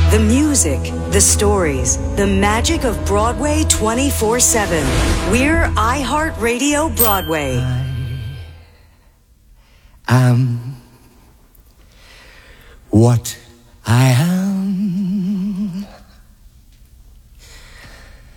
The music, the stories, the magic of Broadway 24/7. We're iHeartRadio Broadway. I am what I am.